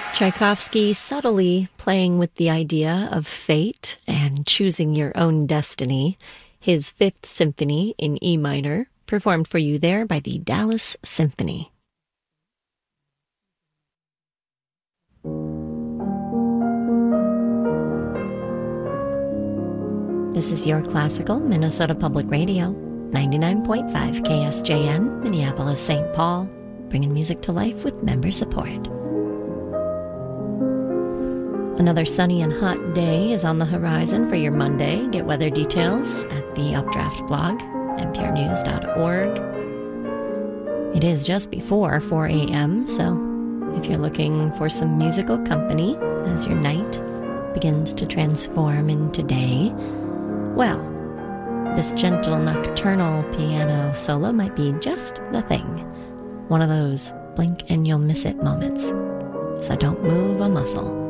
Tchaikovsky subtly playing with the idea of fate and choosing your own destiny. His Fifth Symphony in E minor, performed for you there by the Dallas Symphony. This is Your Classical Minnesota Public Radio, 99.5 KSJN, Minneapolis, St. Paul, bringing music to life with member support. Another sunny and hot day is on the horizon for your Monday. Get weather details at the Updraft blog, nprnews.org. It is just before 4 a.m., so if you're looking for some musical company as your night begins to transform into day, well, this gentle nocturnal piano solo might be just the thing. One of those blink and you'll miss it moments. So don't move a muscle.